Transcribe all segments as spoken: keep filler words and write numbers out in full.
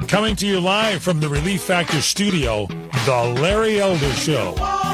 Coming to you live from the Relief Factor studio, The Larry Elder Show. All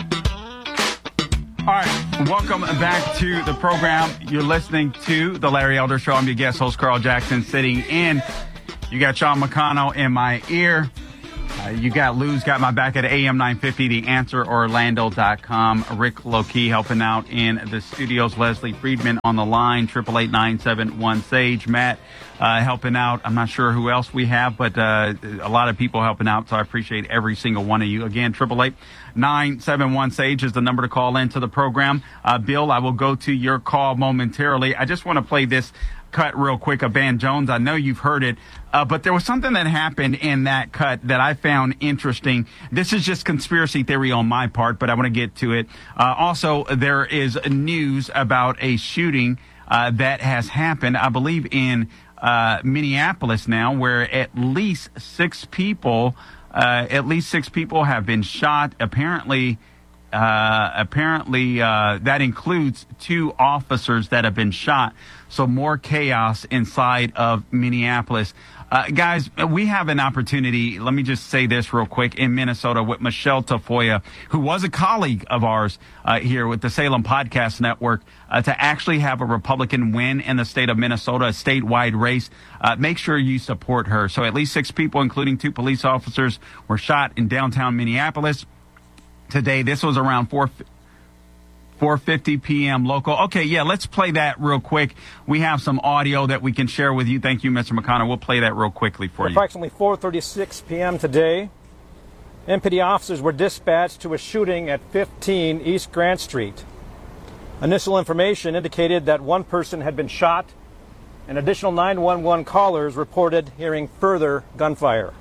right, welcome back to the program. You're listening to The Larry Elder Show. I'm your guest host, Carl Jackson, sitting in. You got Sean McConnell in my ear. Uh, you got Lou's got my back at A M nine fifty, the answer orlando dot com. Rick Lokey helping out in the studios. Leslie Friedman on the line, eight eight eight, nine seven one, SAGE. Matt uh, helping out. I'm not sure who else we have, but uh, a lot of people helping out, so I appreciate every single one of you. Again, eight eight eight, nine seven one, SAGE is the number to call into the program. Uh, Bill, I will go to your call momentarily. I just want to play this cut real quick of Van Jones. I know you've heard it, uh, but there was something that happened in that cut that I found interesting. This is just conspiracy theory on my part, but I want to get to it. Uh, also, there is news about a shooting uh, that has happened, I believe, in uh, Minneapolis now, where at least six people, uh, at least six people have been shot. Apparently, uh, apparently uh, that includes two officers that have been shot. So more chaos inside of Minneapolis. Uh, guys, we have an opportunity, let me just say this real quick, in Minnesota with Michelle Tafoya, who was a colleague of ours uh, here with the Salem Podcast Network, uh, to actually have a Republican win in the state of Minnesota, a statewide race. Uh, make sure you support her. So at least six people, including two police officers, were shot in downtown Minneapolis today. This was around four four fifty p.m. local. Okay, yeah, let's play that real quick. We have some audio that we can share with you. Thank you, Mister McConnell. We'll play that real quickly for you. Approximately four thirty-six p.m. today, M P D officers were dispatched to a shooting at fifteen East Grant Street. Initial information indicated that one person had been shot, and additional nine one one callers reported hearing further gunfire.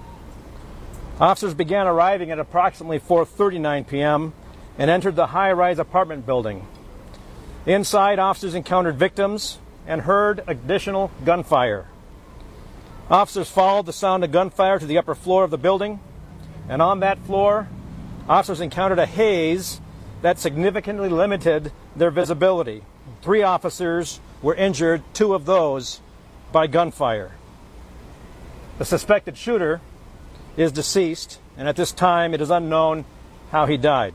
Officers began arriving at approximately four thirty-nine p.m. and entered the high-rise apartment building. Inside, officers encountered victims and heard additional gunfire. Officers followed the sound of gunfire to the upper floor of the building, and on that floor, officers encountered a haze that significantly limited their visibility. Three officers were injured, two of those by gunfire. The suspected shooter is deceased, and at this time it is unknown how he died.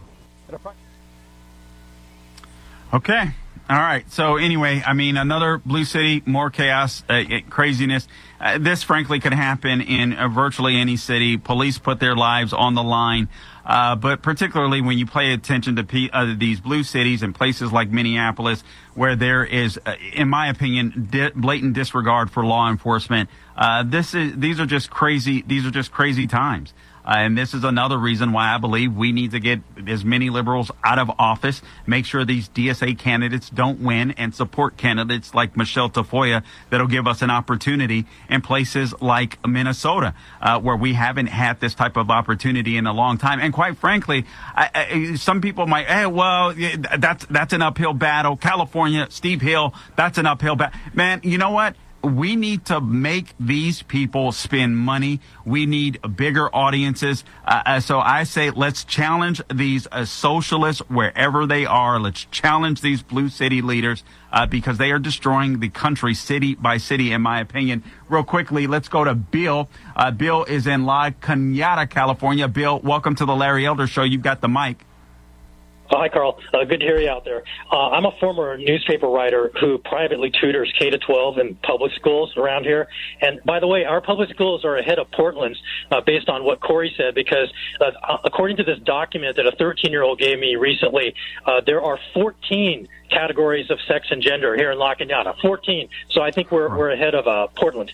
Okay. All right. So anyway, I mean, another blue city, more chaos, uh, craziness. Uh, this, frankly, could happen in uh, virtually any city. Police put their lives on the line. Uh, but particularly when you pay attention to P- uh, these blue cities and places like Minneapolis, where there is, uh, in my opinion, di- blatant disregard for law enforcement. Uh, this is, these are just crazy. These are just crazy times. Uh, and this is another reason why I believe we need to get as many liberals out of office, make sure these D S A candidates don't win, and support candidates like Michelle Tafoya that'll give us an opportunity in places like Minnesota, uh, where we haven't had this type of opportunity in a long time. And quite frankly, I, I, some people might, hey, well, that's, that's an uphill battle. California, Steve Hill, that's an uphill battle. Man, you know what? We need to make these people spend money. We need bigger audiences. Uh, so I say let's challenge these uh, socialists wherever they are. Let's challenge these blue city leaders uh, because they are destroying the country city by city, in my opinion. Real quickly, let's go to Bill. Uh, Bill is in La Cañada, California. Bill, welcome to the Larry Elder Show. You've got the mic. Oh, hi, Carl. Uh, good to hear you out there. Uh, I'm a former newspaper writer who privately tutors K to twelve in public schools around here. And by the way, our public schools are ahead of Portland's uh, based on what Corey said, because uh, according to this document that a thirteen-year-old gave me recently, uh, there are fourteen categories of sex and gender here in La Cañada. fourteen. So I think we're we're ahead of uh, Portland.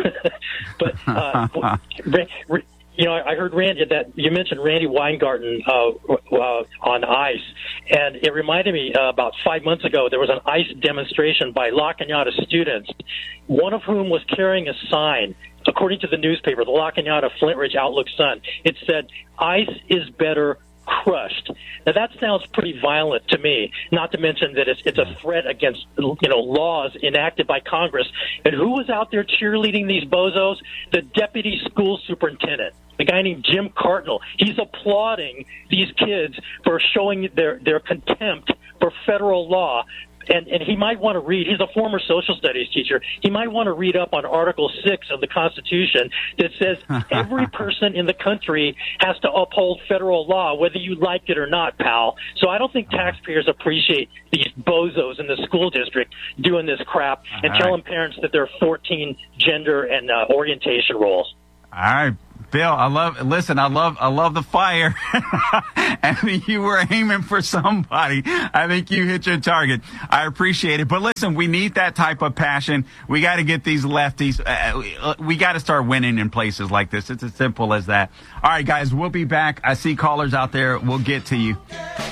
But uh, re- re- You know, I heard Randy that you mentioned Randy Weingarten uh, uh, on ICE, and it reminded me uh, about five months ago there was an ICE demonstration by La Cañada students, one of whom was carrying a sign. According to the newspaper, the La Cañada Flint Ridge Outlook Sun, it said, "ICE is better crushed." Now that sounds pretty violent to me, not to mention that it's, it's a threat against, you know, laws enacted by Congress. And who was out there cheerleading these bozos? The deputy school superintendent, a guy named Jim Cartnell. He's applauding these kids for showing their, their contempt for federal law. And, and he might want to read, he's a former social studies teacher, he might want to read up on Article six of the Constitution that says every person in the country has to uphold federal law, whether you like it or not, pal. So I don't think taxpayers appreciate these bozos in the school district doing this crap and All telling right. parents that there are fourteen gender and uh, orientation roles. All right, Bill, I love, listen, I love, I love the fire. I think you were aiming for somebody. I think you hit your target. I appreciate it. But listen, we need that type of passion. We got to get these lefties. Uh, we got to start winning in places like this. It's as simple as that. All right, guys, we'll be back. I see callers out there. We'll get to you.